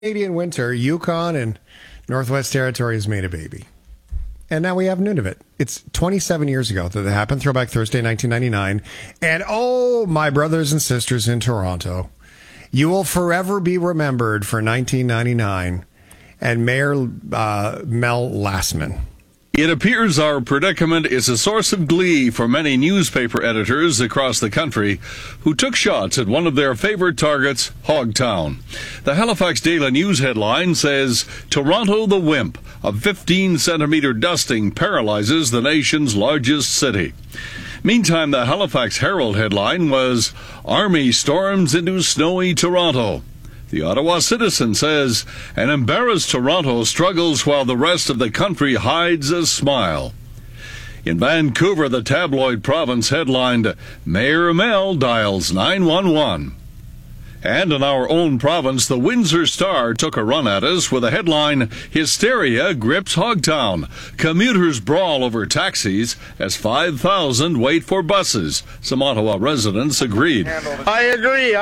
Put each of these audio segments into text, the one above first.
Canadian winter, Yukon and Northwest Territories made a baby. And now we have Nunavut. It's 27 years ago that it happened, Throwback Thursday, 1999. And oh, my brothers and sisters in Toronto, you will forever be remembered for 1999 and Mayor Mel Lastman. It appears our predicament is a source of glee for many newspaper editors across the country who took shots at one of their favorite targets, Hogtown. The Halifax Daily News headline says, Toronto the Wimp, a 15-centimeter dusting paralyzes the nation's largest city. Meantime, the Halifax Herald headline was, Army storms into snowy Toronto. The Ottawa Citizen says, an embarrassed Toronto struggles while the rest of the country hides a smile. In Vancouver, the tabloid Province headlined, Mayor Mel dials 911. And in our own province, the Windsor Star took a run at us with a headline, Hysteria grips Hogtown. Commuters brawl over taxis as 5,000 wait for buses. Some Ottawa residents agreed. I agree.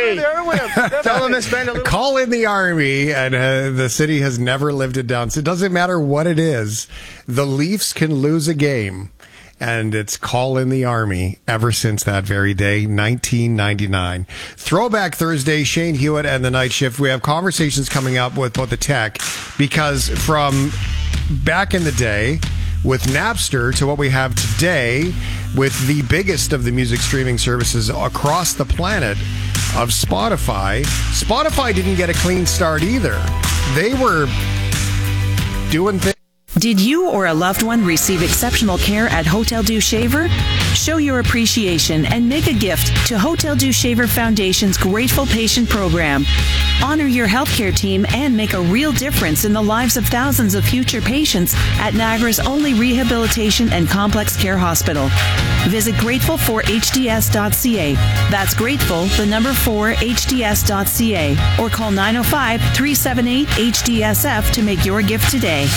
Tell them to spend a little... Call in the Army, and the city has never lived it down. So it doesn't matter what it is. The Leafs can lose a game. And it's call in the Army ever since that very day, 1999. Throwback Thursday, Shane Hewitt and the Night Shift. We have conversations coming up with both the tech, because from back in the day with Napster to what we have today with the biggest of the music streaming services across the planet of Spotify. Spotify didn't get a clean start either. They were doing things. Did you or a loved one receive exceptional care at Hotel Dieu Shaver? Show your appreciation and make a gift to Hotel Dieu Shaver Foundation's Grateful Patient Program. Honor your healthcare team and make a real difference in the lives of thousands of future patients at Niagara's only rehabilitation and complex care hospital. Visit grateful4hds.ca. That's grateful, the number 4hds.ca, or call 905-378-HDSF to make your gift today.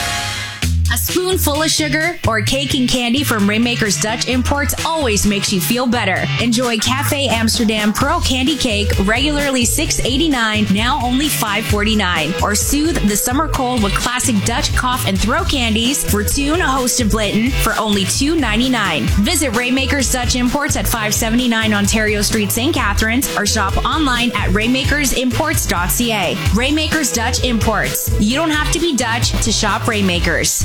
A spoonful of sugar or cake and candy from Rainmaker's Dutch Imports always makes you feel better. Enjoy Cafe Amsterdam Pearl Candy Cake, regularly $6.89, now only $5.49. Or soothe the summer cold with classic Dutch cough and throat candies, Fortune, a host of Blinton, for only $2.99. Visit Rainmaker's Dutch Imports at 579 Ontario Street, St. Catharines, or shop online at rainmakersimports.ca. Rainmaker's Dutch Imports. You don't have to be Dutch to shop Rainmakers.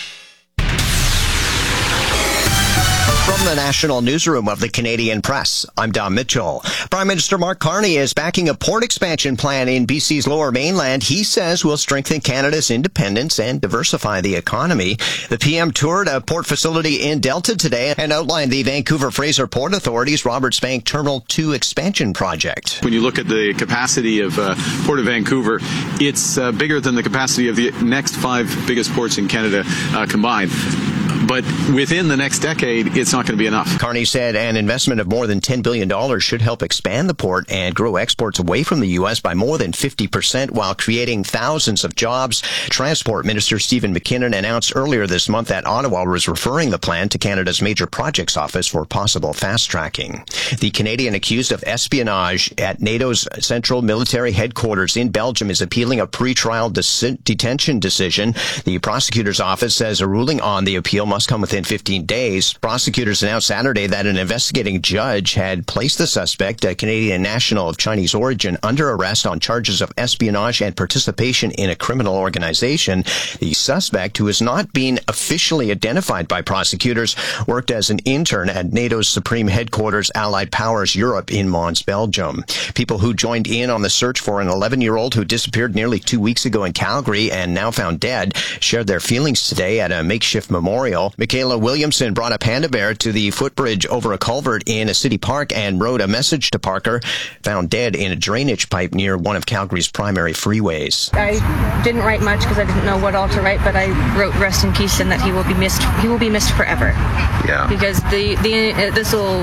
From the National Newsroom of the Canadian Press, I'm Don Mitchell. Prime Minister Mark Carney is backing a port expansion plan in BC's Lower Mainland he says will strengthen Canada's independence and diversify the economy. The PM toured a port facility in Delta today and outlined the Vancouver-Fraser Port Authority's Roberts Bank Terminal 2 expansion project. When you look at the capacity of Port of Vancouver, it's bigger than the capacity of the next 5 biggest ports in Canada combined. But within the next decade, it's not going to be enough. Carney said an investment of more than $10 billion should help expand the port and grow exports away from the U.S. by more than 50% while creating thousands of jobs. Transport Minister Stephen McKinnon announced earlier this month that Ottawa was referring the plan to Canada's Major Projects Office for possible fast-tracking. The Canadian accused of espionage at NATO's Central Military Headquarters in Belgium is appealing a pretrial detention decision. The prosecutor's office says a ruling on the appeal must come within 15 days. Prosecutors announced Saturday that an investigating judge had placed the suspect, a Canadian national of Chinese origin, under arrest on charges of espionage and participation in a criminal organization. The suspect, who has not been officially identified by prosecutors, worked as an intern at NATO's Supreme Headquarters Allied Powers Europe in Mons, Belgium. People who joined in on the search for an 11-year-old who disappeared nearly 2 weeks ago in Calgary and now found dead shared their feelings today at a makeshift memorial. Michaela Williamson brought a panda bear to the footbridge over a culvert in a city park and wrote a message to Parker, found dead in a drainage pipe near one of Calgary's primary freeways. I didn't write much because I didn't know what all to write, but I wrote rest in peace and that he will be missed. He will be missed forever. Yeah. Because this will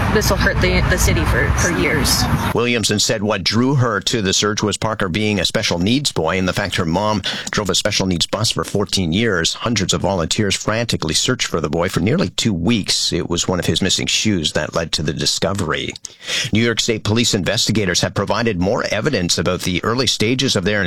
this will hurt the city for years. Williamson said what drew her to the search was Parker being a special needs boy and the fact her mom drove a special needs bus for 14 years. Hundreds of volunteers frantically searched for the boy for nearly 2 weeks. It was one of his missing shoes that led to the discovery. New York State police investigators have provided more evidence about the early stages of their